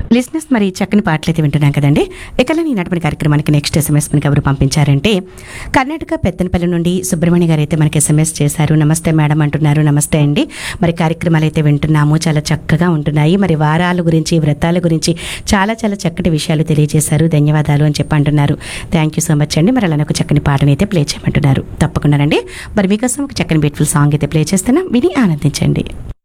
లిజినెస్ మరి చక్కని పాటలు అయితే వింటున్నాం కదండి. ఇక ఈ నడపని కార్యక్రమానికి నెక్స్ట్ ఎస్ఎంఎస్ మనకి ఎవరు పంపించారంటే కర్ణాటక పెత్తనపల్లి నుండి సుబ్రహ్మణ్య గారు అయితే మనకి ఎస్ఎంఎస్ చేశారు. నమస్తే మేడం అంటున్నారు. నమస్తే అండి. మరి కార్యక్రమాలు అయితే వింటున్నాము, చాలా చక్కగా ఉంటున్నాయి. మరి వారాల గురించి, వ్రతాల గురించి చాలా చాలా చక్కటి విషయాలు తెలియజేశారు, ధన్యవాదాలు అని చెప్పి అంటున్నారు. థ్యాంక్ యూ సో మచ్ అండి. మరి అలానే ఒక చక్కని పాటను అయితే ప్లే చేయమంటున్నారు. తప్పకుండానండి. మరి మీకోసం ఒక చక్కని బ్యూటిఫుల్ సాంగ్ అయితే ప్లే చేస్తున్నాం, విని ఆనందించండి.